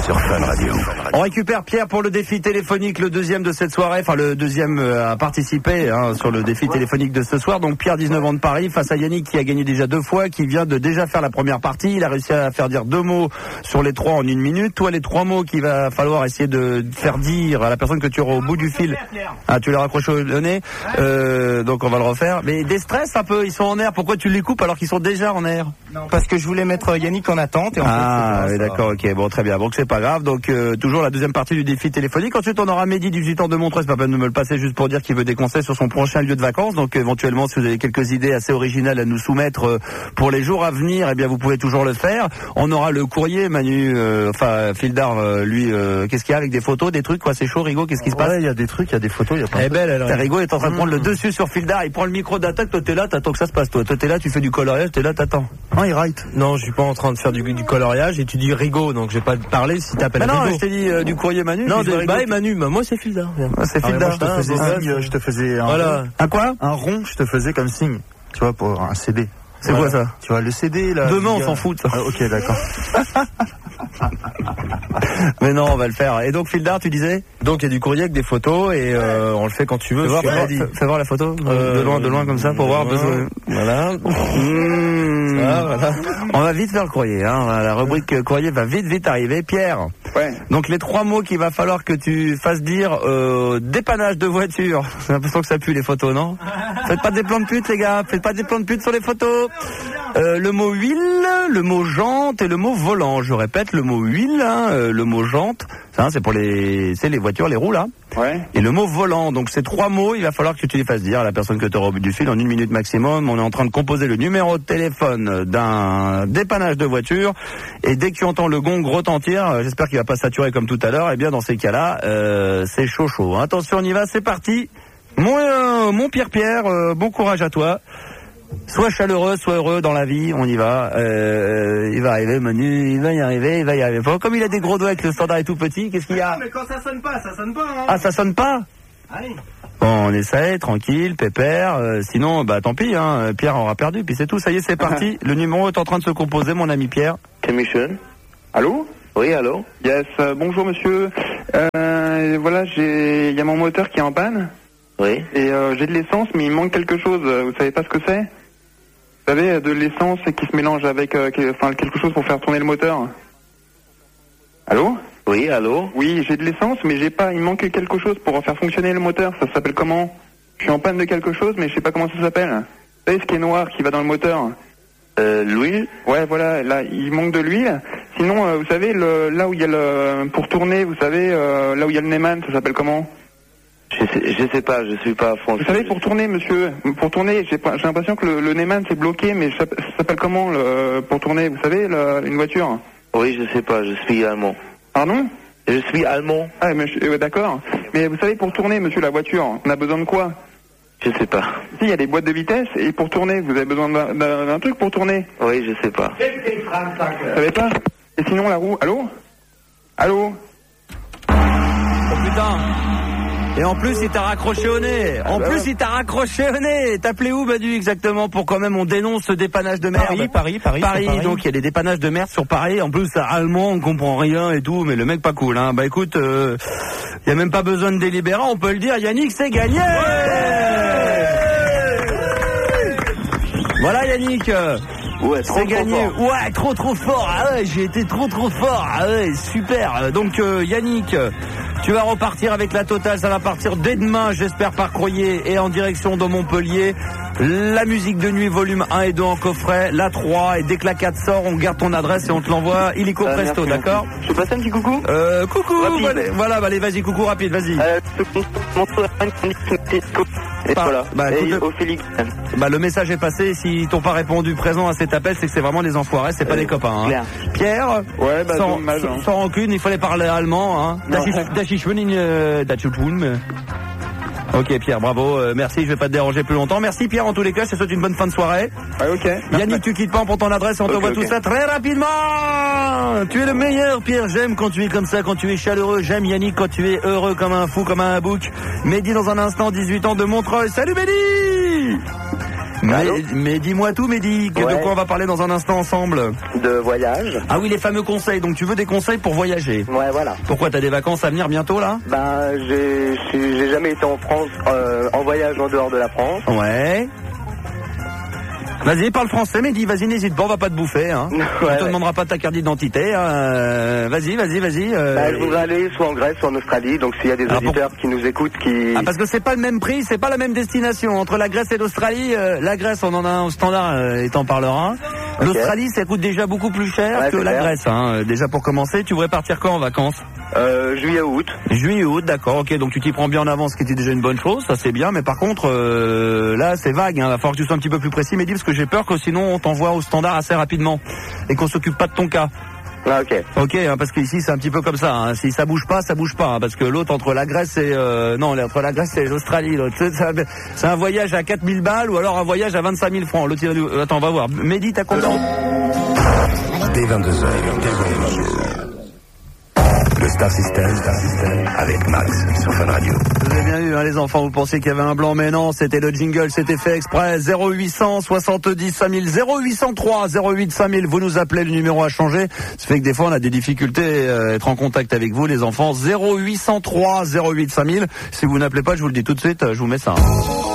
sur Fun Radio. On récupère Pierre pour le défi téléphonique, le deuxième de cette soirée, enfin le deuxième à participer sur le défi téléphonique de ce soir. Donc Pierre, 19 ans de Paris, face à Yannick qui a gagné déjà 2 fois, qui vient de déjà faire la première partie. Il a réussi à faire dire 2 mots sur les 3 en 1 minute. Toi, les 3 mots qu'il va falloir essayer de faire dire à la personne que tu auras au bout du fil. Ah, tu l'as raccroché au nez. Donc on va le refaire. Mais des stress un peu, ils sont en air. Pourquoi tu les coupes alors qu'ils sont déjà en air? Parce que je voulais mettre Yannick en attente. Et en fait, oui, d'accord, ok, bon, très bien. Donc c'est pas grave. Donc toujours la deuxième partie du défi téléphonique. Ensuite, on aura Mehdi, 18 ans de Montreuil. C'est pas peine de me le passer juste pour dire qu'il veut des conseils sur son prochain lieu de vacances. Donc éventuellement, si vous avez quelques idées assez originales à nous soumettre pour les jours à venir, eh bien vous pouvez toujours le faire. On aura le courrier, Manu, Fildar, lui, qu'est-ce qu'il y a avec des photos, des trucs, quoi? C'est chaud, Rigo, qu'est-ce qui se passe? Il y a des trucs, il y a des photos, il y a plein de belle, alors. Rigo est en train de prendre le dessus sur Fildar. Il prend le micro d'attaque. Toi, t'es là, t'attends que ça se passe. Toi, t'es là, tu fais du coloriage, t'es là, t'attends. Non, il write. Non, je suis pas en train de faire du coloriage et tu dis Rigo, donc je vais pas te parler si t'appelles Rigo. Non, je t'ai dit du courrier Manu. Non, Manu, moi c'est Fildar. C'est Fildar. Je te faisais un voilà. Un quoi? Un rond, je te faisais comme signe. Tu vois, pour un CD. C'est quoi ça? Tu vois, le CD là. Demain, on s'en fout. Ok, d'accord. Mais non, on va le faire. Et donc, Fildar, tu disais? Donc, il y a du courrier avec des photos et on le fait quand tu veux. Fais voir la photo de loin comme ça pour voir. Voilà. Voilà. On va vite faire le courrier. La rubrique courrier va vite arriver. Pierre. Ouais. Donc, les 3 mots qu'il va falloir que tu fasses dire dépannage de voiture. J'ai l'impression que ça pue les photos, non? Faites pas des plans de pute, les gars. Faites pas des plans de pute sur les photos. Le mot huile, le mot jante et le mot volant. Je répète, le mot huile, le mot jante, ça c'est pour les voitures, les roues là. Ouais. Et le mot volant. Donc ces 3 mots, il va falloir que tu les fasses dire à la personne que tu auras au bout du fil en 1 minute maximum. On est en train de composer le numéro de téléphone d'un dépannage de voiture. Et dès que tu entends le gong retentir, j'espère qu'il va pas saturer comme tout à l'heure, et bien dans ces cas-là, c'est chaud. Attention, on y va, c'est parti. Mon Pierre, bon courage à toi. Sois chaleureux, sois heureux dans la vie, on y va. Il va arriver, Manu, il va y arriver. Bon, comme il a des gros doigts avec le standard est tout petit, qu'est-ce qu'il y a? Non, mais quand ça sonne pas, hein. Ah, ça sonne pas? Allez. Bon, on essaye, tranquille, pépère. Sinon, tant pis, Pierre aura perdu, puis c'est tout. Ça y est, c'est parti. Le numéro est en train de se composer, mon ami Pierre. C'est Michel. Allô? Oui, allô? Yes, bonjour monsieur. Voilà, il y a mon moteur qui est en panne. Oui. Et j'ai de l'essence, mais il me manque quelque chose. Vous savez pas ce que c'est? Vous savez, de l'essence qui se mélange avec quelque chose pour faire tourner le moteur. Allô? Oui, allô? Oui, j'ai de l'essence, mais il me manque quelque chose pour faire fonctionner le moteur. Ça s'appelle comment? Je suis en panne de quelque chose, mais je sais pas comment ça s'appelle. Vous savez ce qui est noir, qui va dans le moteur? L'huile? Ouais, voilà, là, il manque de l'huile. Sinon, vous savez, là où il y a pour tourner, vous savez, là où il y a le Neyman, ça s'appelle comment? Je sais pas, je suis pas à fond. Vous savez, pour tourner, monsieur, j'ai l'impression que le Neyman c'est bloqué, mais ça s'appelle comment pour tourner? Vous savez, une voiture? Oui, je sais pas, je suis allemand. Pardon? Je suis allemand. Ah, mais d'accord. Mais vous savez, pour tourner, monsieur, la voiture, on a besoin de quoi? Je sais pas. Si, il y a des boîtes de vitesse, et pour tourner, vous avez besoin d'un truc pour tourner? Oui, je sais pas. Vous savez pas? Et sinon, la roue, allô? Oh putain! Et en plus, il t'a raccroché au nez. Il t'a raccroché au nez. T'appelais où, Badu, exactement, pour quand même on dénonce ce dépannage de merde? Paris. Donc, il y a des dépannages de merde sur Paris. En plus, c'est allemand, on comprend rien et tout, mais le mec pas cool, hein. Bah, écoute, il y a même pas besoin de délibérant, on peut le dire. Yannick, c'est gagné! Voilà, Yannick. Ouais, c'est gagné. Fort. Ouais, trop fort. Ah ouais, j'ai été trop fort. Ah ouais, super. Donc, Yannick, tu vas repartir avec la totale, ça va partir dès demain, j'espère, par courrier et en direction de Montpellier. La musique de nuit, volume 1 et 2 en coffret, la 3, et dès que la 4 sort, on garde ton adresse et on te l'envoie illico presto, d'accord? Je peux passer un petit coucou? Coucou, voilà, allez, vas-y, coucou rapide, vas-y. Et voilà. Et au Félix. Le message est passé, s'ils t'ont pas répondu présent à cet appel, c'est que c'est vraiment des enfoirés, c'est pas des copains, hein. Pierre? Ouais, sans rancune, il fallait parler allemand, hein. Ok, Pierre, bravo, merci, je vais pas te déranger plus longtemps. Merci Pierre, en tous les cas, je te souhaite une bonne fin de soirée. Ouais, ok. Yannick, tu quittes pas pour ton adresse et on t'envoie tout ça très rapidement. Tu es le meilleur, Pierre, j'aime quand tu es comme ça, quand tu es chaleureux. J'aime Yannick quand tu es heureux comme un fou, comme un bouc. Mehdi dans un instant, 18 ans de Montreuil. Salut Mehdi! Mais dis-moi tout, Mehdi, de quoi on va parler dans un instant ensemble? De voyage. Ah oui, les fameux conseils. Donc tu veux des conseils pour voyager? Ouais, voilà. Pourquoi, t'as des vacances à venir bientôt là? J'ai jamais été en France, en voyage en dehors de la France. Ouais. Vas-y, parle français, Mehdi, vas-y, n'hésite pas, on va pas te bouffer, hein. On te demandera pas ta carte d'identité, vas-y. Je voudrais aller soit en Grèce, soit en Australie, donc s'il y a des auditeurs qui nous écoutent, Ah, parce que c'est pas le même prix, c'est pas la même destination. Entre la Grèce et l'Australie, la Grèce, on en a un au standard, et t'en parlera. Okay. L'Australie, ça coûte déjà beaucoup plus cher que la Grèce, hein. Déjà pour commencer, tu voudrais partir quand en vacances? Juillet-août. Juillet-août, d'accord, ok, donc tu t'y prends bien en avance, ce qui était déjà une bonne chose, ça c'est bien, mais par contre, là c'est vague, hein. Va falloir que tu sois un petit peu plus précis, Mehdi, parce que j'ai peur que sinon on t'envoie au standard assez rapidement, et qu'on s'occupe pas de ton cas. Ah, ok. Ok, hein, parce qu'ici c'est un petit peu comme ça, hein. Si ça bouge pas, hein, parce que l'autre entre la Grèce et entre la Grèce et l'Australie, l'autre, c'est un voyage à 4000 balles ou alors un voyage à 25 000 francs. L'autre, attends, on va voir. Mehdi, t'as combien? Dès 22h, le Star System avec Max sur Fun Radio. Vous avez bien eu, hein, les enfants, vous pensiez qu'il y avait un blanc, mais non, c'était le jingle, c'était fait exprès. 0800 70 5000, 0803 08 5000, vous nous appelez, le numéro a changé. Ça fait que des fois on a des difficultés à être en contact avec vous, les enfants. 0803 08 5000. Si vous n'appelez pas, je vous le dis tout de suite, je vous mets ça.